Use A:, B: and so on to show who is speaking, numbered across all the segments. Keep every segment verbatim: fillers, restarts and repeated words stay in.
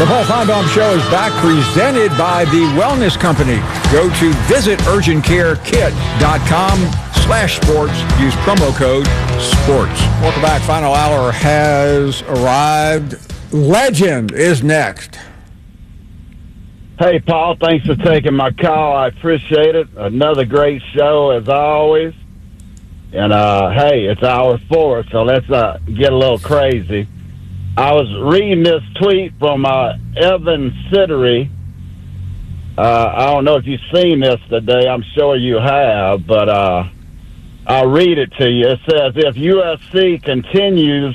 A: The Paul Finebaum Show is back, presented by the Wellness Company. Go to visit urgent care kit dot com slash sports. Use promo code SPORTS. Welcome back. Final hour has arrived. Legend is next.
B: Hey, Paul, thanks for taking my call. I appreciate it. Another great show, as always. And, uh, hey, it's hour four, so let's uh, get a little crazy. I was reading this tweet from uh, Evan Siddery. Uh, I don't know if you've seen this today. I'm sure you have, but uh, I'll read it to you. It says, if U S C continues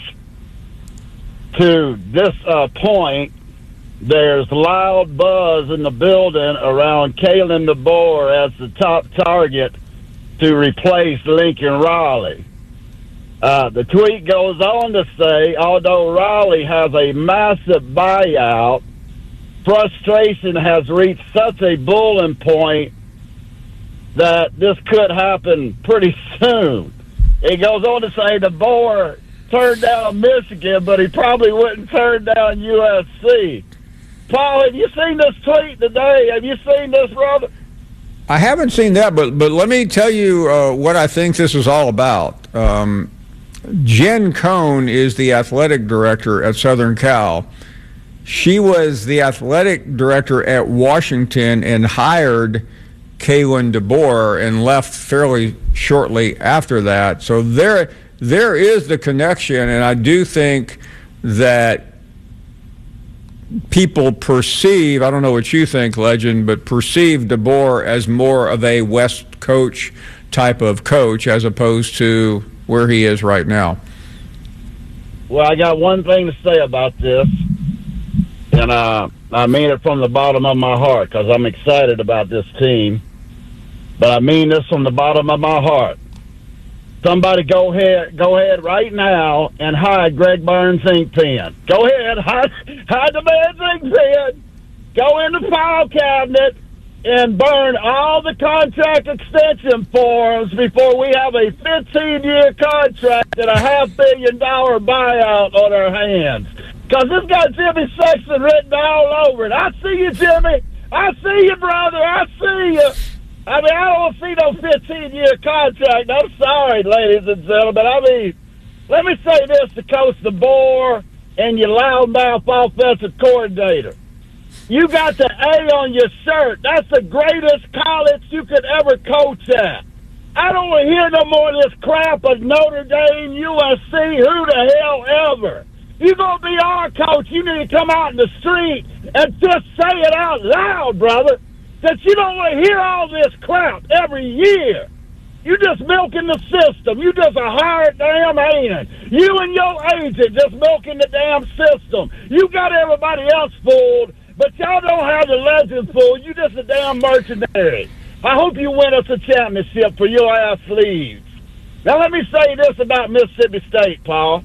B: to this uh, point, there's loud buzz in the building around Kalen DeBoer as the top target to replace Lincoln Riley. Uh, the tweet goes on to say, although Riley has a massive buyout, frustration has reached such a boiling point that this could happen pretty soon. It goes on to say DeBoer turned down Michigan, but he probably wouldn't turn down U S C. Paul, have you seen this tweet today? Have you seen this, brother?
A: I haven't seen that, but but let me tell you uh, what I think this is all about. Um, Jen Cohn is the athletic director at Southern Cal. She was the athletic director at Washington and hired Kalen DeBoer and left fairly shortly after that. So there, there is the connection, and I do think that people perceive, I don't know what you think, Legend, but perceive DeBoer as more of a West coach type of coach as opposed to where he is right now.
B: Well, I got one thing to say about this, and uh, I mean it from the bottom of my heart because I'm excited about this team, but I mean this from the bottom of my heart. Somebody go ahead, go ahead right now and hide Greg Burns' ink pen. Go ahead, hide, hide the man's ink pen. Go in the file cabinet and burn all the contract extension forms before we have a fifteen-year contract and a half-billion dollar buyout on our hands. Because this got Jimmy Sexton written all over it. I see you, Jimmy. I see you, brother. I see you. I mean, I don't see no fifteen-year contract. I'm sorry, ladies and gentlemen. I mean, let me say this to Coach DeBoer and your loudmouth offensive coordinator. You got the A on your shirt. That's the greatest college you could ever coach at. I don't want to hear no more of this crap of Notre Dame, U S C, who the hell ever. You're going to be our coach. You need to come out in the street and just say it out loud, brother, that you don't want to hear all this crap every year. You just milking the system. You just a hired damn hand. You and your agent just milking the damn system. You got everybody else fooled, but y'all don't have the legend fooled. You just a damn mercenary. I hope you win us a championship for your ass leaves. Now let me say this about Mississippi State, Paul.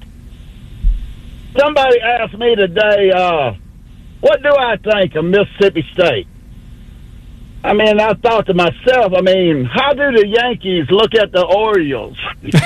B: Somebody asked me today, uh, what do I think of Mississippi State? I mean, I thought to myself, I mean, how do the Yankees look at the Orioles?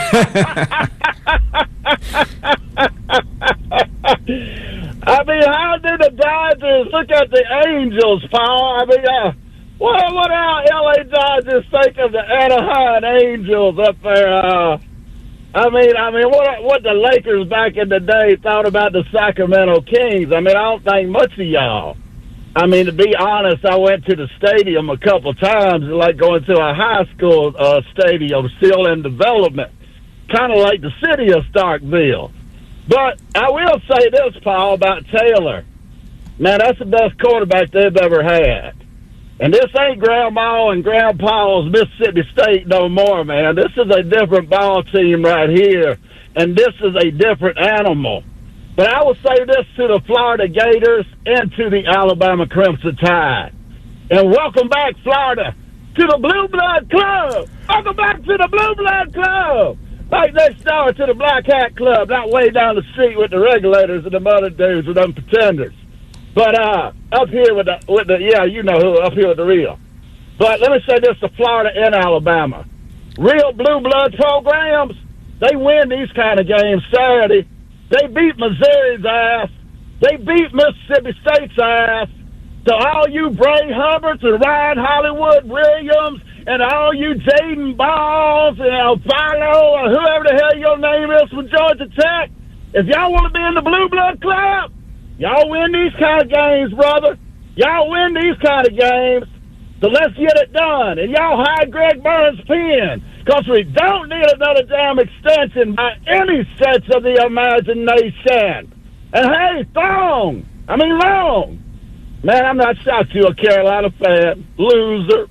B: I mean, how do the Dodgers look at the Angels, Paul? I mean, uh, what, what our L A Dodgers think of the Anaheim Angels up there? Uh, I mean, I mean, what what the Lakers back in the day thought about the Sacramento Kings? I mean, I don't think much of y'all. I mean, to be honest, I went to the stadium a couple times, like going to a high school uh, stadium still in development, kind of like the city of Starkville. But I will say this, Paul, about Taylor. Man, that's the best quarterback they've ever had. And this ain't Grandma and Grandpa's Mississippi State no more, man. This is a different ball team right here, and this is a different animal. But I will say this to the Florida Gators and to the Alabama Crimson Tide. And welcome back, Florida, to the Blue Blood Club. Welcome back to the Blue Blood Club. Right next door to the Black Hat Club, not way down the street with the regulators and the other dudes and them pretenders. But uh, up here with the, with the, yeah, you know who, up here with the real. But let me say this to Florida and Alabama. Real blue blood programs, they win these kind of games Saturday. They beat Missouri's ass. They beat Mississippi State's ass. To all you Bray Hubbards and Ryan Hollywood Williams and all you Jaden Balls and Alfano or whoever the hell your name is from Georgia Tech, if y'all want to be in the Blue Blood Club, y'all win these kind of games, brother. Y'all win these kind of games. So let's get it done. And y'all hide Greg Burns' pen, because we don't need another damn extension by any stretch of the imagination. And hey, Thong, I mean Long, man, I'm not shocked you're a Carolina fan. Loser.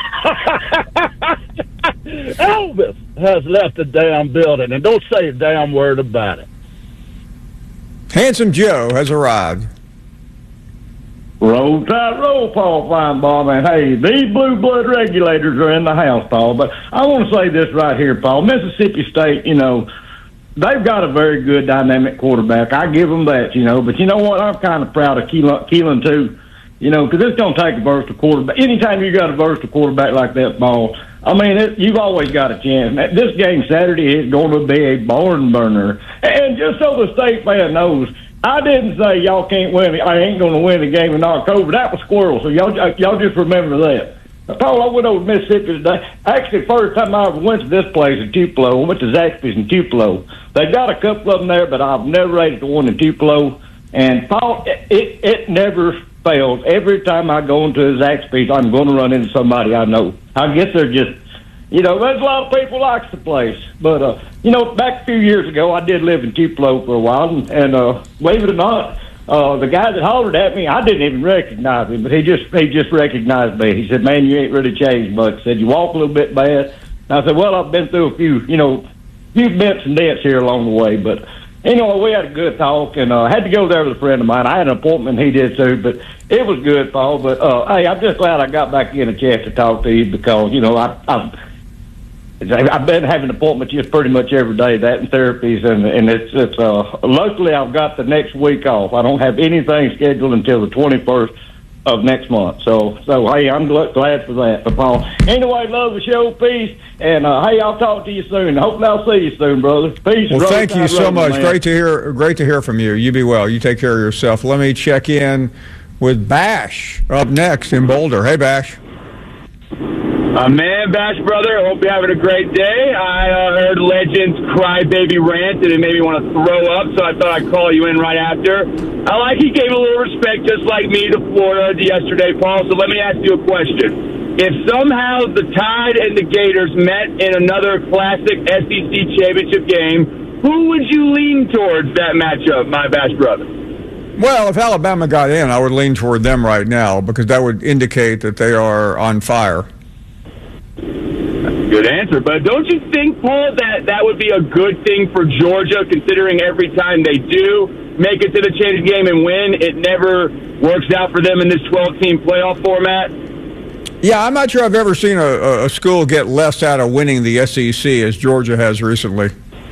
B: Elvis has left the damn building, and don't say a damn word about it.
A: Handsome Joe has arrived.
C: Roll tide, roll, Paul Feinbaum. And hey, these blue blood regulators are in the house, Paul. But I want to say this right here, Paul. Mississippi State, you know, they've got a very good dynamic quarterback. I give them that, you know. But you know what? I'm kind of proud of Keelan, Keelan too, you know, because it's going to take a versatile quarterback. Anytime you got a versatile quarterback like that, Paul, I mean, it, you've always got a chance. This game Saturday is going to be a barn burner. And just so the state fan knows, I didn't say y'all can't win. I ain't going to win the game in October. That was squirrel. So y'all, y'all just remember that. Paul, I went over to Mississippi today. Actually, first time I ever went to this place in Tupelo, I went to Zaxby's in Tupelo. They got a couple of them there, but I've never ate the one in Tupelo. And Paul, it, it, it never fails. Every time I go into a Zaxby's, I'm going to run into somebody I know. I guess they're just, you know, there's a lot of people likes the place. But, uh, you know, back a few years ago, I did live in Tupelo for a while. And, and uh, believe it or not, uh, the guy that hollered at me, I didn't even recognize him. But he just he just recognized me. He said, man, you ain't really changed much. He said, you walk a little bit bad. And I said, well, I've been through a few, you know, few bents and dents here along the way. But anyway, we had a good talk. And I uh, had to go there with a friend of mine. I had an appointment. He did too. But it was good, Paul. But, uh, hey, I'm just glad I got back in a chance to talk to you because, you know, I, I I've been having appointments just pretty much every day, that and therapies, and and it's it's uh luckily I've got the next week off. I don't have anything scheduled until the twenty-first of next month. So so hey, I'm glad for that. But Paul, anyway, love the show, peace, and uh, hey, I'll talk to you soon. Hopefully I'll see you soon, brother. Peace.
A: Well, thank you so much. Man. Great to hear. Great to hear from you. You be well. You take care of yourself. Let me check in with Bash up next in Boulder. Hey, Bash.
D: Uh, man, Bash brother, I hope you're having a great day. I uh, heard Legends crybaby rant and it made me want to throw up, so I thought I'd call you in right after. I like he gave a little respect just like me to Florida yesterday, Paul, so let me ask you a question. If somehow the Tide and the Gators met in another classic S E C championship game, who would you lean towards that matchup, my Bash brother?
A: Well, if Alabama got in, I would lean toward them right now because that would indicate that they are on fire.
D: Good answer. But don't you think, Paul, that that would be a good thing for Georgia, considering every time they do make it to the championship game and win, it never works out for them in this twelve-team playoff format?
A: Yeah, I'm not sure I've ever seen a, a school get less out of winning the S E C as Georgia has recently.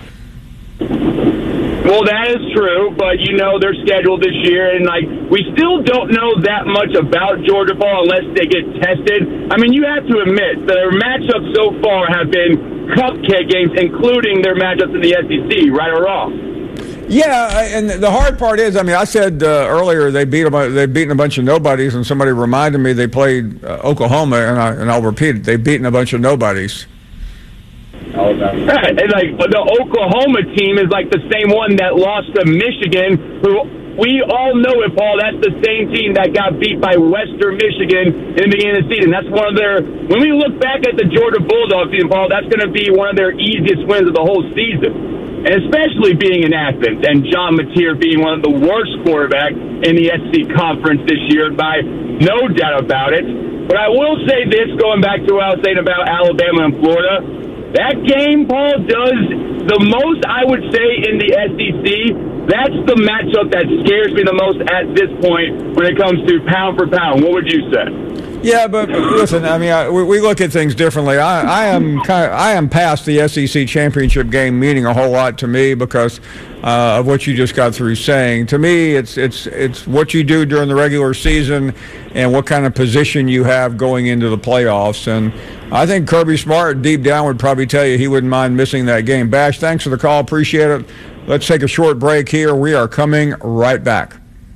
D: Well, that is true, but you know they're scheduled this year, and like we still don't know that much about Georgia ball unless they get tested. I mean, you have to admit their matchups so far have been cupcake games, including their matchups in the S E C, right or wrong?
A: Yeah, and the hard part is, I mean, I said uh, earlier they beat a, they've beaten a bunch of nobodies, and somebody reminded me they played uh, Oklahoma, and, I, and I'll repeat it, they've beaten a bunch of nobodies.
D: Oh, no. Right. And like the Oklahoma team is like the same one that lost to Michigan, who we all know it, Paul. That's the same team that got beat by Western Michigan in the beginning of the season. That's one of their. When we look back at the Georgia Bulldogs season, Paul, that's going to be one of their easiest wins of the whole season. And especially being in Athens and John Mateer being one of the worst quarterbacks in the S E C conference this year, by no doubt about it. But I will say this, going back to what I was saying about Alabama and Florida. That game, Paul, does the most, I would say, in the S E C. That's the matchup that scares me the most at this point when it comes to pound for pound. What would you say?
A: Yeah, but listen, I mean, I, we, we look at things differently. I, I am kind of, I am past the S E C championship game meaning a whole lot to me because uh, of what you just got through saying. To me, it's it's it's what you do during the regular season and what kind of position you have going into the playoffs. And I think Kirby Smart deep down would probably tell you he wouldn't mind missing that game. Bash, thanks for the call. Appreciate it. Let's take a short break here. We are coming right back.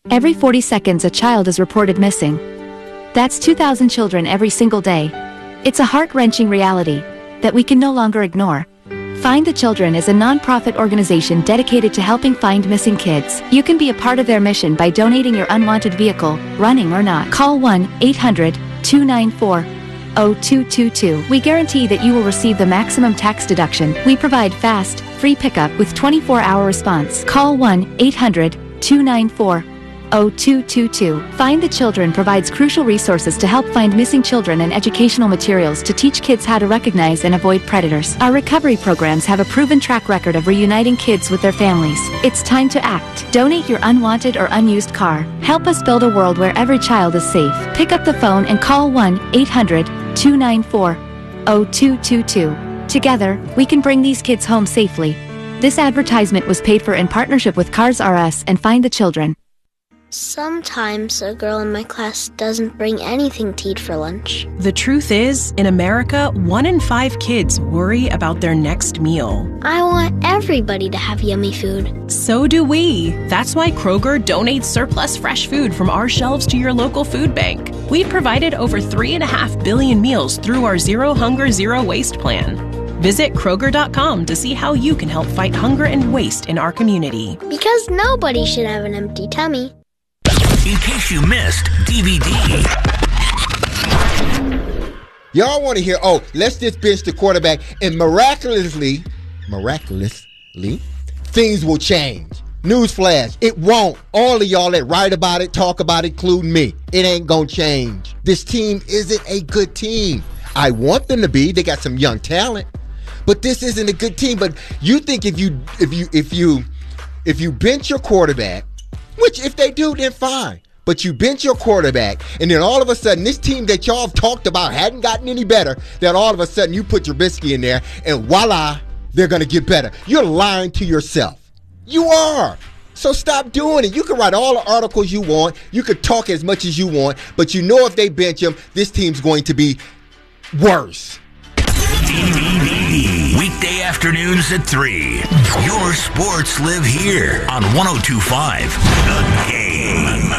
E: Every forty seconds a child is reported missing. That's two thousand children every single day. It's a heart-wrenching reality that we can no longer ignore. Find the Children is a non-profit organization dedicated to helping find missing kids. You can be a part of their mission by donating your unwanted vehicle, running or not. Call one eight hundred two nine four oh two two two. We guarantee that you will receive the maximum tax deduction. We provide fast, free pickup with twenty-four hour response. Call one eight hundred two nine four oh two two two. Find the Children provides crucial resources to help find missing children and educational materials to teach kids how to recognize and avoid predators. Our recovery programs have a proven track record of reuniting kids with their families. It's time to act. Donate your unwanted or unused car. Help us build a world where every child is safe. Pick up the phone and call one eight hundred two nine four oh two two two. Together, we can bring these kids home safely. This advertisement was paid for in partnership with Cars R Us and Find the Children.
F: Sometimes a girl in my class doesn't bring anything to eat for lunch.
G: The truth is, in America, one in five kids worry about their next meal.
F: I want everybody to have yummy food.
G: So do we. That's why Kroger donates surplus fresh food from our shelves to your local food bank. We've provided over three and a half billion meals through our Zero Hunger, Zero Waste plan. Visit Kroger dot com to see how you can help fight hunger and waste in our community.
F: Because nobody should have an empty tummy.
H: In case you missed D V D.
I: Y'all want to hear, oh, let's just bench the quarterback, and miraculously, miraculously, things will change. Newsflash, it won't. All of y'all that write about it, talk about it, including me, it ain't gonna change. This team isn't a good team. I want them to be. They got some young talent, but this isn't a good team. But you think if you if you if you if you bench your quarterback, which if they do, then fine. But you bench your quarterback, and then all of a sudden, this team that y'all have talked about hadn't gotten any better, then all of a sudden you put Trubisky in there, and voila, they're going to get better. You're lying to yourself. You are. So stop doing it. You can write all the articles you want. You can talk as much as you want, but you know if they bench him, this team's going to be worse.
H: D V D. Weekday afternoons at three. Your sports live here on one oh two point five The Game.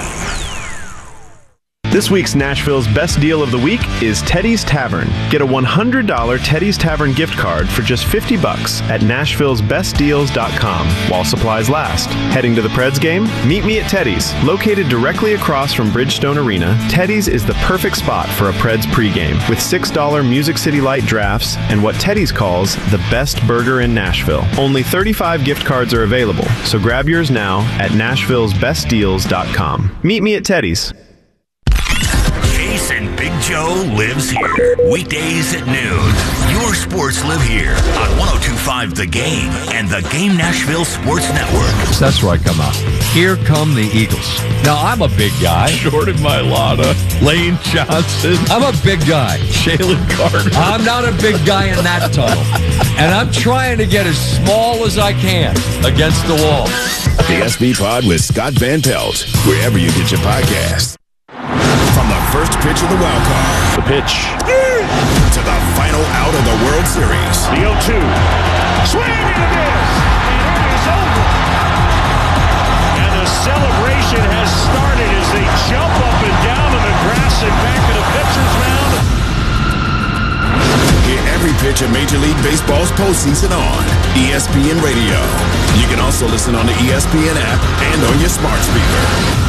J: This week's Nashville's best deal of the week is Teddy's Tavern. Get a one hundred dollars Teddy's Tavern gift card for just fifty bucks at nashville's best deals dot com while supplies last. Heading to the Preds game? Meet me at Teddy's. Located directly across from Bridgestone Arena, Teddy's is the perfect spot for a Preds pregame with six dollars Music City Light drafts and what Teddy's calls the best burger in Nashville. Only thirty-five gift cards are available, so grab yours now at nashville's best deals dot com. Meet me at Teddy's.
H: And Big Joe lives here. Weekdays at noon. Your sports live here on one oh two point five The Game and the Game Nashville Sports Network.
K: That's where I come out. Here come the Eagles. Now, I'm a big guy.
L: Jordan Mailata, Lane Johnson.
K: I'm a big guy.
L: Jalen Carter.
K: I'm not a big guy in that tunnel. And I'm trying to get as small as I can against the wall.
M: The S B Pod with Scott Van Pelt, wherever you get your podcasts. From the first pitch of the wild card.
L: The pitch.
M: To the final out of the World Series.
N: The oh two. Swing and a miss. And it is over. And the celebration has started as they jump up and down on the grass and back to the pitcher's mound.
M: Hear every pitch of Major League Baseball's postseason on E S P N Radio. You can also listen on the E S P N app and on your smart speaker.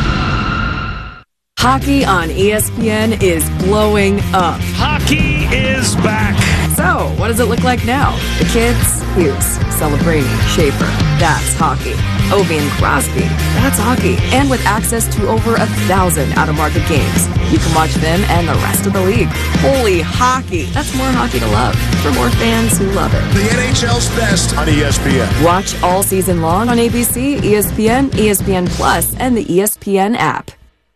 O: Hockey on E S P N is blowing up.
N: Hockey is back.
O: So, what does it look like now? The kids, Hughes, Celebrini, Schaefer, that's hockey. Ovi and Crosby, that's hockey. And with access to over a thousand out-of-market games, you can watch them and the rest of the league. Holy hockey. That's more hockey to love for more fans who love it.
M: The N H L's best on E S P N.
O: Watch all season long on A B C, E S P N, E S P N Plus, and the E S P N app.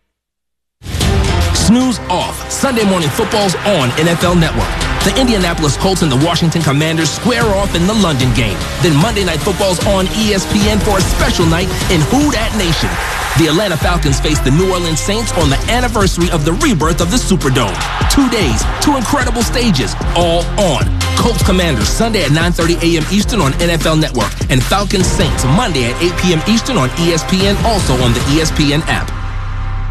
P: Snooze off. Sunday Morning Football's on N F L Network. The Indianapolis Colts and the Washington Commanders square off in the London game. Then Monday Night Football's on E S P N for a special night in Who Dat Nation. The Atlanta Falcons face the New Orleans Saints on the anniversary of the rebirth of the Superdome. Two days, two incredible stages, all on Colts Commanders Sunday at nine thirty a.m. Eastern on N F L Network, and Falcons Saints Monday at eight p.m. Eastern on E S P N, also on the E S P N app.